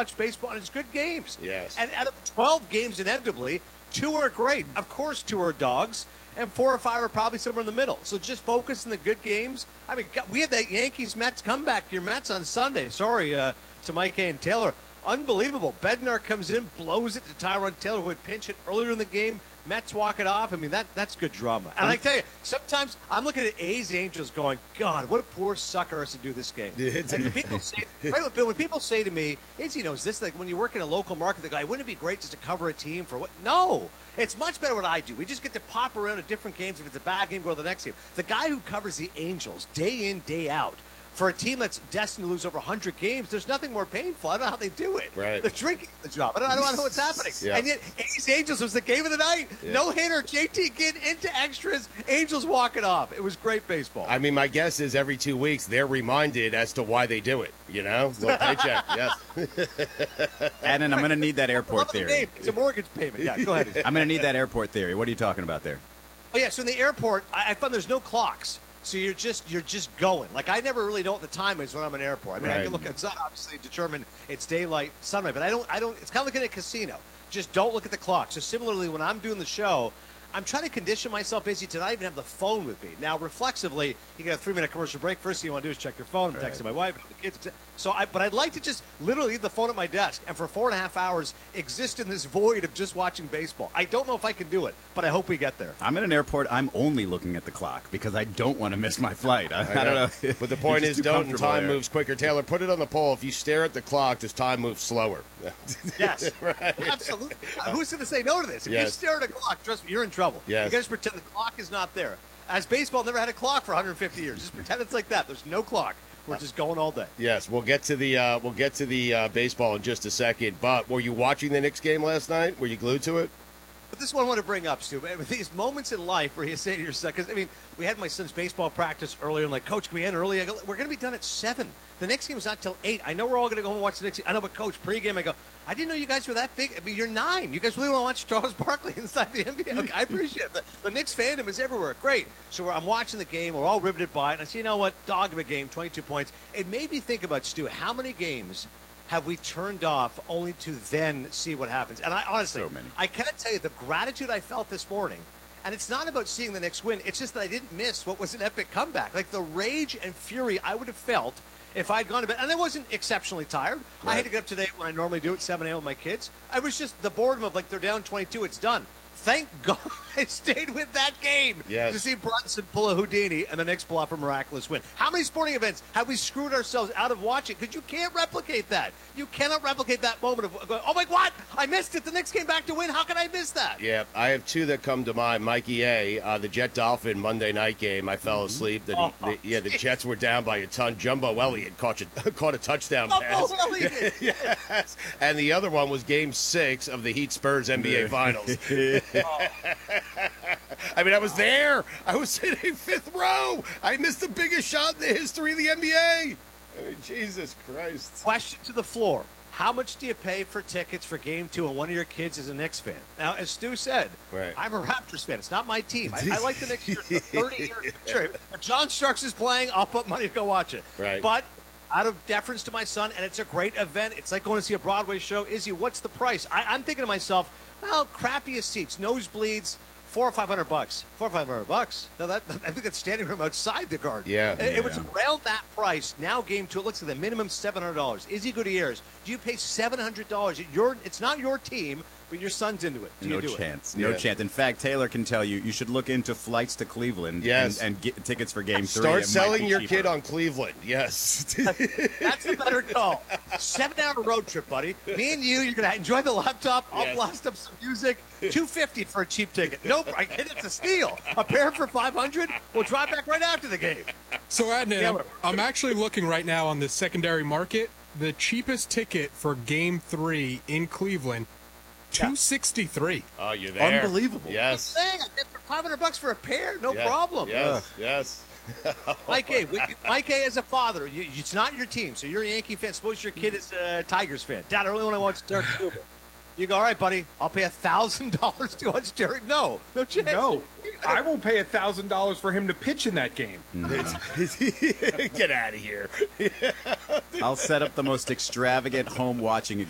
watch baseball, and it's good games. Yes. And out of 12 games, inevitably, 2 are great. Of course, 2 are dogs, and 4 or 5 are probably somewhere in the middle. So just focus on the good games. I mean, we had that Yankees-Mets comeback to your Mets on Sunday. Sorry to Mike A. and Taylor. Unbelievable. Bednar comes in, blows it to Tyrone Taylor, who would pinch it earlier in the game. Mets walk it off. I mean, that's good drama. And I tell you, sometimes I'm looking at A's Angels going, God, what a poor sucker has to do this game. Like people say, right, Bill, when people say to me, AZ knows this, like when you work in a local market, they go, wouldn't it be great just to cover a team for what? No. It's much better what I do. We just get to pop around to different games. If it's a bad game, go to the next game. The guy who covers the Angels day in, day out, for a team that's destined to lose over 100 games, there's nothing more painful. I don't know how they do it. Right. They're drinking the job. I don't know what's happening. Yeah. And yet, A's Angels was the game of the night. Yeah. No hitter. JT getting into extras. Angels walk it off. It was great baseball. I mean, my guess is every 2 weeks they're reminded as to why they do it. You know, little paycheck. Yes. And then I'm going to need that airport theory. It's a mortgage payment. Yeah, go ahead. I'm going to need that airport theory. What are you talking about there? Oh yeah. So in the airport, I found there's no clocks. So you're just going. Like, I never really know what the time is when I'm in an airport. I mean, I can look at it's obviously determine it's daylight, sunlight, but I don't. It's kind of like in a casino. Just don't look at the clock. So similarly, when I'm doing the show, I'm trying to condition myself basically to not even have the phone with me. Now, reflexively, you get a 3-minute commercial break. First thing you want to do is check your phone, text my wife, the kids. But I'd like to just literally leave the phone at my desk and for 4.5 hours exist in this void of just watching baseball. I don't know if I can do it, but I hope we get there. I'm in an airport. I'm only looking at the clock because I don't want to miss my flight. I don't know. But the point is, don't, and time there. moves quicker. Taylor, put it on the poll. If you stare at the clock, does time move slower? Yes. Right. Absolutely. Who's going to say no to this? If Yes. you stare at a clock, trust me, you're in trouble. Yes. You guys pretend the clock is not there. As baseball never had a clock for 150 years. Just pretend it's like that. There's no clock. We're just going all day. Yes, we'll get to the baseball in just a second. But were you watching the Knicks game last night? Were you glued to it? But this is what I want to bring up, Stu. These moments in life where you say to yourself, because, I mean, we had my son's baseball practice earlier, and like, Coach, can we end early? I go, we're going to be done at 7. The next game is not till 8. I know we're all going to go and watch the next game. I know, but Coach, pregame, I go, I didn't know you guys were that big. I mean, you're 9. You guys really want to watch Charles Barkley inside the NBA? Okay, I appreciate it. The Knicks fandom is everywhere. Great. So I'm watching the game. We're all riveted by it. And I say, you know what? Dog of a game, 22 points. It made me think about, Stu, how many games have we turned off only to then see what happens? And I honestly, I cannot tell you the gratitude I felt this morning. And it's not about seeing the Knicks win. It's just that I didn't miss what was an epic comeback. Like the rage and fury I would have felt if I'd gone to bed. And I wasn't exceptionally tired. Right. I had to get up today when I normally do at 7 a.m. with my kids. I was just the boredom of, like, they're down 22. It's done. Thank God I stayed with that game to see Brunson pull a Houdini and the Knicks pull off a miraculous win. How many sporting events have we screwed ourselves out of watching? Because you can't replicate that. You cannot replicate that moment of going, oh, my God, I missed it. The Knicks came back to win. How can I miss that? Yeah, I have 2 that come to mind. Mikey A., the Jet-Dolphin Monday night game. I fell asleep. The Jets were down by a ton. Jumbo Elliott caught a touchdown pass. Yes. And the other one was Game 6 of the Heat-Spurs NBA Finals. I mean, I was there. I was sitting 5th row. I missed the biggest shot in the history of the NBA. I mean, Jesus Christ. Question to the floor. How much do you pay for tickets for Game 2 and one of your kids is a Knicks fan? Now, as Stu said, I'm a Raptors fan. It's not my team. I like the Knicks for 30 years. Sure, if John Starks is playing, I'll put money to go watch it. Right. But out of deference to my son, and it's a great event. It's like going to see a Broadway show. Izzy, what's the price? I'm thinking to myself, well, crappiest seats, nosebleeds, $400 or $500. $400 or $500. No, I think that's standing room outside the Garden. Yeah. It was around that price. Now Game 2, it looks like the minimum $700. Izzy Gutierrez, do you pay $700? It's not your team, but your son's into it. No chance. No chance. In fact, Taylor can tell you should look into flights to Cleveland and get tickets for Game 3. Start selling your kid on Cleveland. Yes. That's the better call. 7-hour road trip, buddy. Me and you're going to enjoy the laptop. I'll blast up some music. $250 for a cheap ticket. Nope, it's a steal. A pair for $500. We'll drive back right after the game. So, Adnan, I'm actually looking right now on the secondary market. The cheapest ticket for Game 3 in Cleveland, $263. Oh, you're there. Unbelievable. Yes. I'm saying, I did for $500 for a pair. No problem. Yes. Mike A, as a father, it's not your team, so you're a Yankee fan. Suppose your kid is a Tigers fan. Dad, I really want to watch Derek Jeter. You go, all right, buddy, I'll pay $1,000 to watch Derek. No chance. No, I won't pay $1,000 for him to pitch in that game. Get out of here. I'll set up the most extravagant home watching